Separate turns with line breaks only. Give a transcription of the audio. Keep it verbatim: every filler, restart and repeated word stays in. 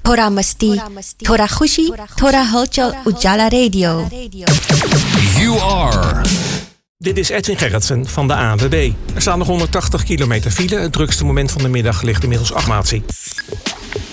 थोड़ा मस्ती, थोड़ा खुशी, थोड़ा हलचल Ujala Radio.
You are.
Dit is Edwin Gerritsen van de A N W B. Er staan nog honderdtachtig kilometer file. Het drukste moment van de middag ligt inmiddels acht maart.